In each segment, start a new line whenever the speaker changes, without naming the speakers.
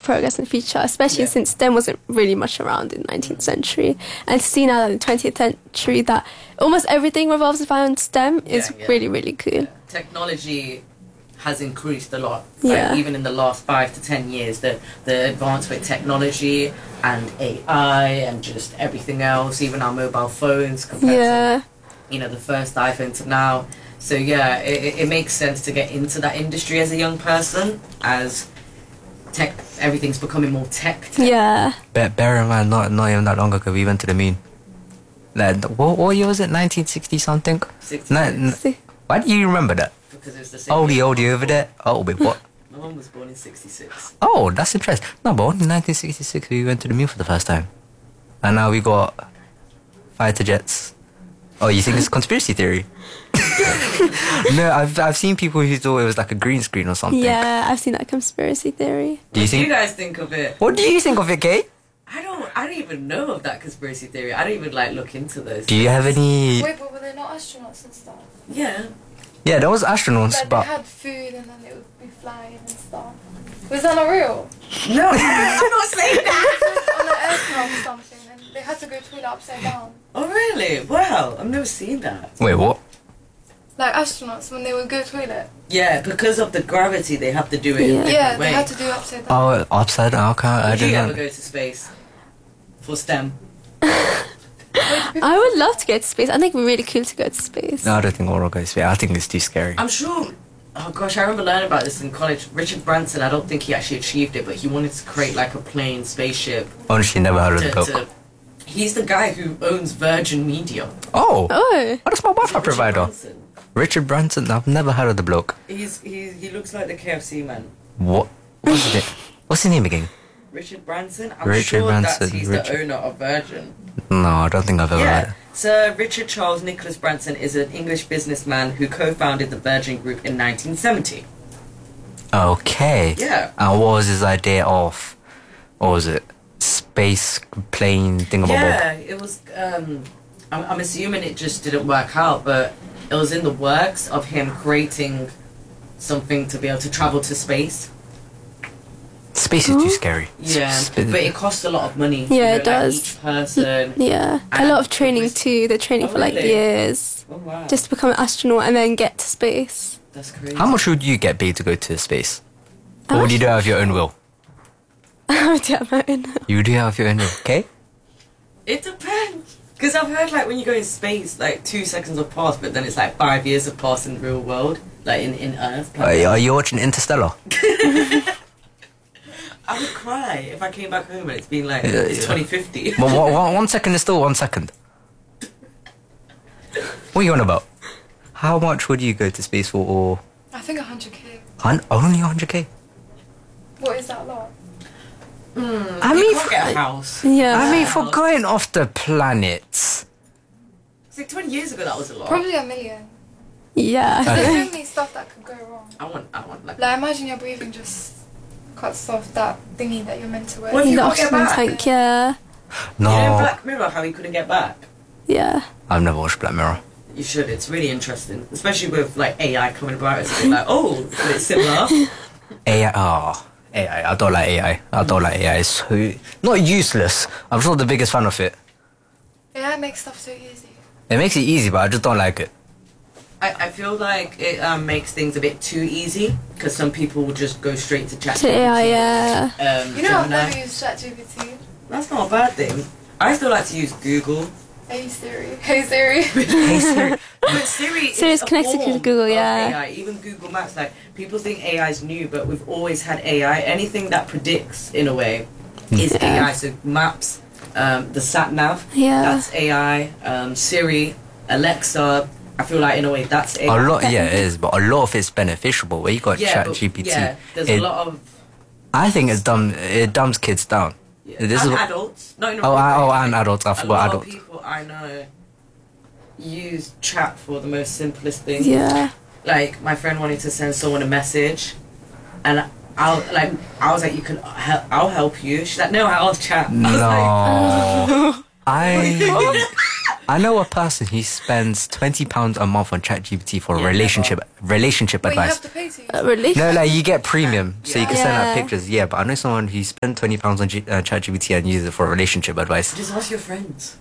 progress in the future, especially since STEM wasn't really much around in the 19th century. And to see now that in the 20th century that almost everything revolves around STEM is really, really cool.
Yeah. Technology has increased a lot.
Yeah.
Like, even in the last 5 to 10 years, the advance with technology and AI and just everything else, even our mobile phones compared to, the first iPhone to now. So yeah, it makes sense to get into that industry as a young person, as everything's becoming more tech.
Yeah. Bear in mind, not even that long ago, we went to the moon. Like, what year was it? 1960 something?
60.
Why do you remember that?
Because it's the same.
Oldie over there. Oh, wait, what?
My mum was born in 66.
Oh, that's interesting. No, but only in 1966 we went to the moon for the first time. And now we got fighter jets. Oh, you think it's a conspiracy theory? No, I've seen people who thought it was like a green screen or something.
Yeah, I've seen that conspiracy theory.
What do you guys think of it?
What do you think of it, Kate?
I don't even know of that conspiracy theory. I don't even look into those.
Do you have any?
Wait, but were they not astronauts and stuff?
Yeah.
Yeah, there was astronauts,
like,
but
they had food and then they would be flying and stuff. Was that not real?
No, I'm not saying that.
On an aircraft or something, and they had to go toilet upside down.
Oh really? Wow, I've never seen that.
Wait, what?
Like astronauts when they would go toilet.
Yeah, because of the gravity, they have to do it in a different
Yeah,
way.
they had to do it upside down.
Oh, upside down. Okay, I
Would you
didn't
ever
know.
go to space for STEM?
I would love to go to space. I think it'd be really cool to go to space.
No, I don't think we'll go to space. I think it's too scary.
I'm sure. Oh gosh, I remember learning about this in college. Richard Branson, I don't think he actually achieved it, but he wanted to create like a plane spaceship.
Honestly, never heard of the book.
He's the guy who owns Virgin Media.
Oh,
Oh,
that's my Wi-Fi provider.
Branson.
Richard Branson. I've never heard of the bloke.
He looks like the KFC man.
What? What's it? What's his name again?
Richard Branson. I'm
Richard
sure
Branson,
he's
Richard.
the owner of Virgin.
No, I don't think I've ever heard
Yeah.
it.
Sir Richard Charles Nicholas Branson is an English businessman who co-founded the Virgin Group in 1970.
Okay.
Yeah.
And what was his idea of? What was it? Space plane thingamabob.
Yeah, it was. I'm assuming it just didn't work out, but it was in the works of him creating something to be able to travel to space.
Space is too scary.
Yeah, but it costs a lot of money.
Yeah, it
like,
does.
each person.
yeah. A lot of training too. They're training
Oh,
for like
really?
years
Oh wow,
just to become an astronaut and then get to space.
that's crazy.
How much would you get paid to go to space? Or would you do it of your own will?
I would do it on my own.
You do it of your own will, okay?
It depends. Because I've heard like when you go in space, like 2 seconds have passed, but then it's like 5 years have passed in the real world, like in Earth.
Are you watching Interstellar?
I would cry if I came back home and it's been like it's 2050.
Well, 1 second is still 1 second. What are you on about? How much would you go to space for? Or
I think 100k.
only 100k?
What is that a lot?
I
You
mean,
can't get a house.
Yeah.
I mean, for going off the planet.
It's like 20 years ago that was a lot.
Probably $1 million.
Yeah.
There's so many stuff that could go wrong.
I want like.
Like imagine your breathing just cuts off that thingy that you're meant to wear.
What if you
The
can't get
oxygen
back?
tank, yeah.
No,
You know in Black Mirror how he couldn't get back?
Yeah.
I've never watched Black Mirror.
You should. It's really interesting, especially with like AI coming about. It's a bit like, oh, it's similar.
AI. I don't like AI. I don't like AI. It's so not useless. I'm not the biggest fan of it.
AI makes stuff so easy.
It makes it easy, but I just don't like it.
I feel like it makes things a bit too easy because some people will just go straight to ChatGPT.
To AI, yeah.
You know I've
Gemini.
never used ChatGPT.
That's not a bad thing. I still like to use Google.
Hey Siri. Hey Siri.
But Siri
Siri's
is a
connected to
form
Google,
of
yeah.
AI. Even Google Maps, like people think AI is new, but we've always had AI. Anything that predicts in a way is
Yeah.
AI. So maps, the sat nav,
Yeah.
that's AI. Siri, Alexa. I feel like in a way that's AI.
A lot, yeah, it is, but a lot of it's beneficial. But where you got
Yeah, but-
ChatGPT,
yeah, there's
it-
a lot of
I think it dumbs kids down. This
and
is
adults. Not in a
Oh,
wrong way.
and adults. I
A
forgot
lot
adults.
of people I know use chat for the most simplest things.
Yeah.
Like my friend wanted to send someone a message, and I was like, I'll help you. She's like, no, I'll chat. I was like,
No, I know a person who spends £20 a month on ChatGPT for relationship
Wait, you
advice.
have to pay to use
Really?
No, like you get premium, so you can send out
Yeah.
pictures. Yeah, but I know someone who spent £20 on ChatGPT and uses it for relationship advice.
Just ask your friends.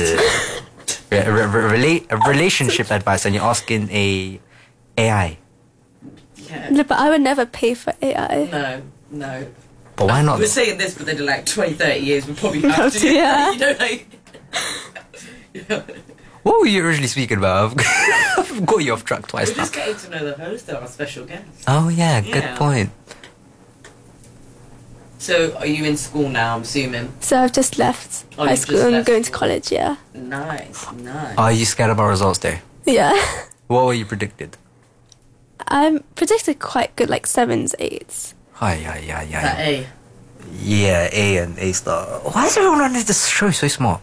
Relationship advice, and you're asking a AI.
Yeah.
No, but I would never pay for AI.
No.
But why not?
We're saying this, but then in like 20, 30 years, we probably have to.
Yeah.
You know, like. Yeah.
What were you originally speaking about? I've got you off track twice
We're
now.
just getting to know the host and our special guest.
Oh yeah, good
Yeah.
point.
So, are you in school now, I'm assuming?
So I've just left
Oh,
high
you've
school
just
and
left
going to
school.
college, yeah.
Nice.
Are you scared about results day?
Yeah.
What were you predicted?
I'm predicted quite good, like 7s, 8s.
That
Yeah.
A.
Yeah, A and A star. Why is everyone on this show so smart?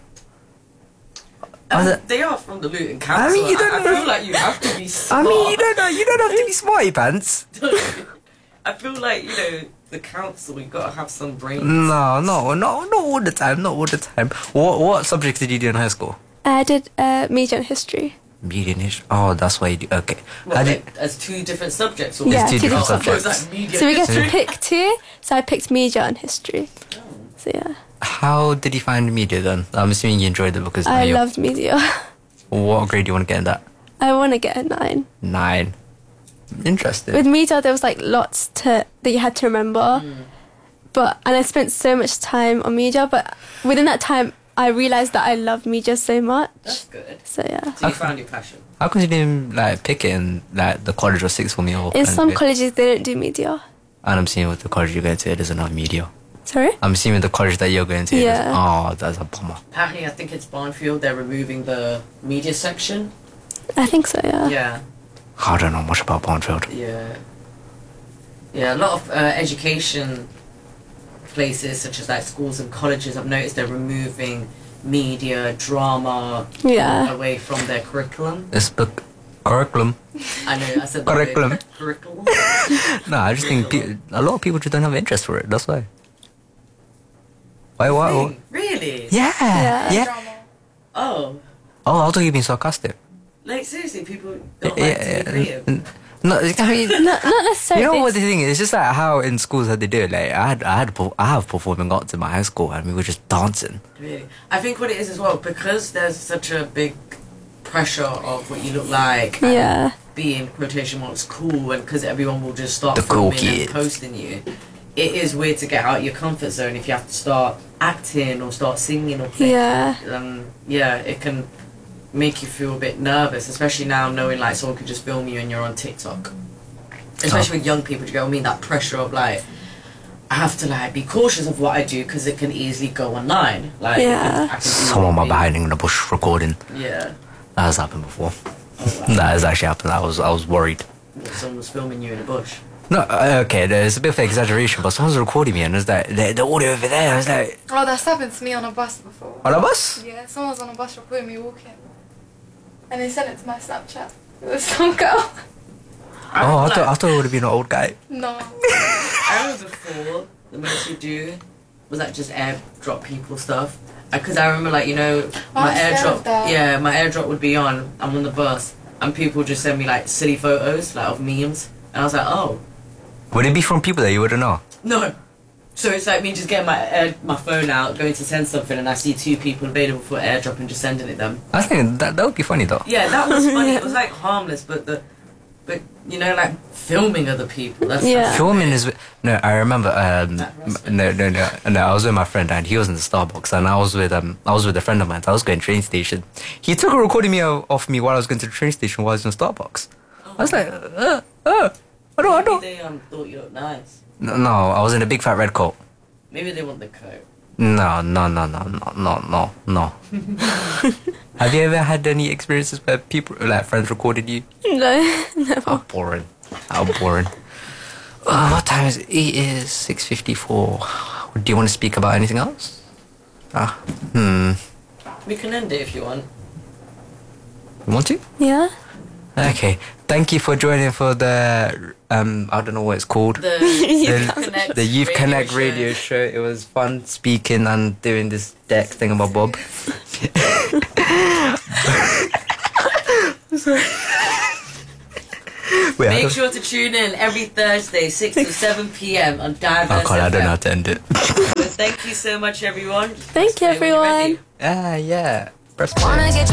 They are from the Luton Council.
I mean, you don't
I
know.
feel like you have to be
I
smart.
mean, you don't have to be smarty pants.
I feel like, the council, you gotta have some brains.
No, not all the time. Not all the time. What subjects did you do in high school?
I did media and history.
Media and history. Oh, that's why you do. Okay.
What,
How did?
as two different subjects? Or
Yeah,
two
two
different
different
subjects.
Like media
So we get to
history?
pick two. So I picked media and history. So yeah.
How did you find media then? I'm assuming you enjoyed it because
I
now
loved media.
What grade do you want to get in that?
I want to get a 9.
9. Interesting.
With media, there was like lots that you had to remember. And I spent so much time on media, but within that time, I realised that I love media so much.
That's good.
So yeah.
So you found your passion.
How come you didn't pick it in the college or sixth form or?
In some colleges, they don't do media.
And I'm assuming with the college you're going to, it doesn't have media.
Sorry?
I'm assuming the college that you're going to.
Yeah.
Oh, that's a bummer.
Apparently, I think it's Barnfield. They're removing the media section.
I think so, yeah.
Yeah.
I don't know much about Barnfield.
Yeah, a lot of education places, such as like schools and colleges, I've noticed they're removing media, drama
Yeah.
away from their curriculum.
This book curriculum.
I know, I said
Curriculum.
The word. Curriculum.
No, I just think a lot of people just don't have interest for it. That's why. Why?
Really?
Yeah.
drama.
Oh,
Oh, I thought you were being sarcastic.
like seriously, people don't like to be creative.
No, I mean,
Not necessarily.
you know what the thing is? It's just like how in schools how they do it. Like I have performing arts in my high school, and we were just dancing.
Really, I think what it is as well, because there's such a big pressure of what you look like. And
Yeah.
being quotation marks cool, and because everyone will just start
The cool
filming
kid.
and posting you. It is weird to get out of your comfort zone if you have to start acting or start singing or playing.
Yeah.
It can make you feel a bit nervous, especially now knowing like someone could just film you and you're on TikTok. Especially with young people, do you get what I mean? That pressure of like, I have to like be cautious of what I do because it can easily go online. Like,
Yeah.
I can
Someone might be hiding in the bush recording.
Yeah.
That has happened before.
Oh, wow.
That has actually happened. I was worried.
Someone was filming you in a bush.
No, okay, there's a bit of exaggeration, but someone's recording me and it's like the audio over there. I was like,
Oh, that's happened to me on a bus before.
on a bus?
Yeah, someone was on a bus recording me walking. And they sent it to my Snapchat. It was some girl.
Oh, I thought it would have been an old guy.
No.
I remember before, the most you do was like just airdrop people stuff. Because I remember like, my
I'm scared
airdrop,
of that.
yeah, my airdrop would be on, I'm on the bus, and people would just send me like silly photos, like of memes. And I was like, oh,
Would it be from people that you wouldn't know?
no. So it's like me just getting my phone out, going to send something, and I see 2 people available for airdrop and just sending it them.
I think that would be funny though.
Yeah, that was funny. It was like harmless, but like filming other people. That's
Yeah.
Filming is no. I remember. No. I was with my friend and he was in the Starbucks and I was with a friend of mine. I was going to train station. He took a recording me of me while I was going to the train station while I was in Starbucks. I was like, I don't.
Maybe they thought you looked nice.
No, I was in a big fat red coat.
Maybe they want the coat.
No. Have you ever had any experiences where people, like friends, recorded you?
No.
How boring. What time is it? It is 6:54. Do you want to speak about anything else?
We can end it if you want.
You want to?
Yeah.
Okay. Thank you for joining for the I don't know what it's called. The Youth Connect radio show. It was fun speaking and doing this deck thing about Bob. Wait,
Make sure to tune in every Thursday, 6 to 7 p.m. on Diverse
Oh god, I don't know how
FM.
to end it.
But thank you so much, everyone.
Thank you,
Let's play when you're
everyone.
ready.
Yeah. Press play.
Wanna get